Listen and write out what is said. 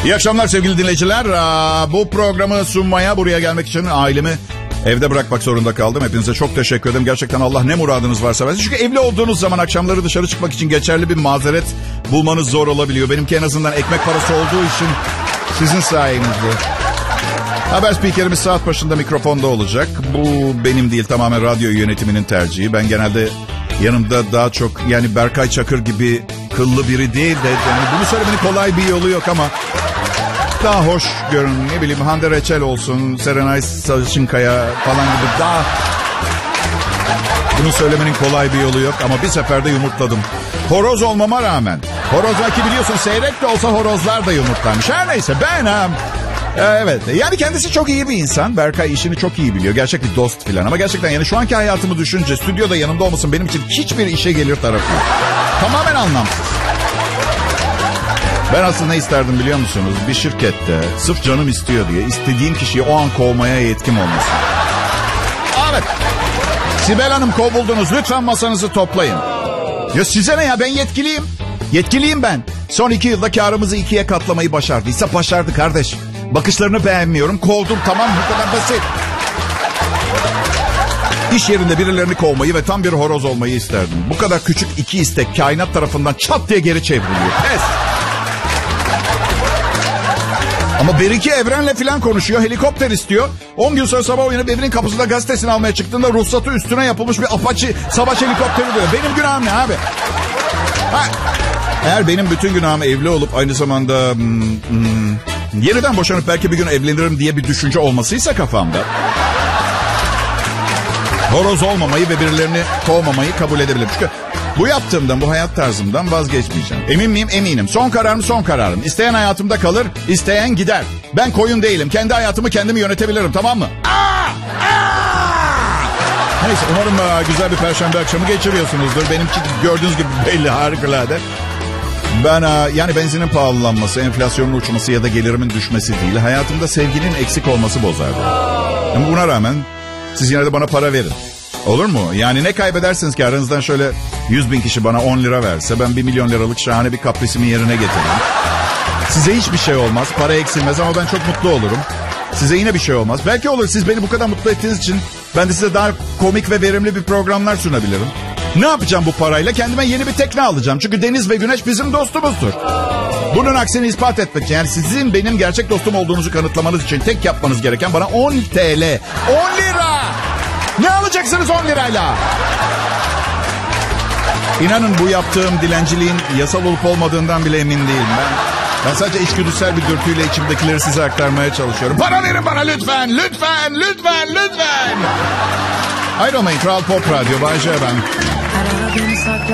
İyi akşamlar sevgili dinleyiciler. Bu programı sunmaya, buraya gelmek için ailemi evde bırakmak zorunda kaldım. Hepinize çok teşekkür ederim. Gerçekten Allah ne muradınız varsa versin. Çünkü evli olduğunuz zaman akşamları dışarı çıkmak için geçerli bir mazeret bulmanız zor olabiliyor. Benimki en azından ekmek parası olduğu için sizin sayenizde. Haber spikerimiz saat başında mikrofonda olacak. Bu benim değil, tamamen radyo yönetiminin tercihi. Ben genelde yanımda daha çok, yani Berkay Çakır gibi kıllı biri değil de, yani bunu söylemenin kolay bir yolu yok ama daha hoş görün, ne bileyim Hande Reçel olsun, Serenay Sarıçınkaya falan gibi, daha bunu söylemenin kolay bir yolu yok ama bir seferde yumurtladım. Horoz olmama rağmen, horoz belki biliyorsun, seyrek de olsa horozlar da yumurtlamış. Her neyse, evet, yani kendisi çok iyi bir insan. Berkay işini çok iyi biliyor. Gerçek bir dost filan. Ama gerçekten yani şu anki hayatımı düşünce stüdyoda yanımda olmasın benim için hiçbir işe gelir tarafı yok. Tamamen anlamsız. Ben aslında ne isterdim biliyor musunuz? Bir şirkette sırf canım istiyor diye istediğim kişiyi o an kovmaya yetkim olması. Evet. Sibel Hanım, kovuldunuz. Lütfen masanızı toplayın. Ya size ne ya, ben yetkiliyim. Yetkiliyim ben. Son 2 yılda karımızı 2'ye katlamayı başardıysa başardı kardeş. Bakışlarını beğenmiyorum. Kovdum, tamam, bu kadar basit. İş yerinde birilerini kovmayı ve tam bir horoz olmayı isterdim. Bu kadar küçük 2 istek kainat tarafından çat diye geri çevriliyor. Pes. Ama Beriki evrenle falan konuşuyor. Helikopter istiyor. 10 gün sonra sabah uyanıp evinin kapısında gazetesini almaya çıktığında ruhsatı üstüne yapılmış bir Apache savaş helikopteri diyor. Benim günahım ne abi? Eğer benim bütün günahım evli olup aynı zamanda yeniden boşanıp belki bir gün evlenirim diye bir düşünce olmasıysa kafamda, horoz olmamayı ve birilerini kovmamayı kabul edebilirim. Çünkü bu yaptığımdan, bu hayat tarzımdan vazgeçmeyeceğim. Emin miyim? Eminim. Son kararım, son kararım. İsteyen hayatımda kalır, isteyen gider. Ben koyun değilim. Kendi hayatımı kendim yönetebilirim, tamam mı? Neyse, umarım güzel bir perşembe akşamı geçiriyorsunuzdur. Benimki gördüğünüz gibi belli, harikulade. Ben yani benzinin pahalanması, enflasyonun uçması ya da gelirimin düşmesi değil, hayatımda sevginin eksik olması bozardı. Ama buna rağmen siz yine de bana para verin. Olur mu? Yani ne kaybedersiniz ki aranızdan şöyle 100.000 kişi bana 10 lira verse, ben 1 milyon liralık şahane bir kaprisimi yerine getiririm. Size hiçbir şey olmaz, para eksilmez ama ben çok mutlu olurum. Size yine bir şey olmaz. Belki olur, siz beni bu kadar mutlu ettiğiniz için ben de size daha komik ve verimli bir programlar sunabilirim. Ne yapacağım bu parayla? Kendime yeni bir tekne alacağım. Çünkü deniz ve güneş bizim dostumuzdur. Bunun aksini ispat etmek için, yani sizin benim gerçek dostum olduğunuzu kanıtlamanız için tek yapmanız gereken bana 10 TL, 10 lira. Ne alacaksınız 10 lirayla? İnanın bu yaptığım dilenciliğin yasal olup olmadığından bile emin değilim. Ben sadece içgüdüsel bir dürtüyle içimdekileri size aktarmaya çalışıyorum. Para verin bana lütfen, lütfen, lütfen, lütfen. Ayrılmayın, Kral Pop Radyo, Bay J ben.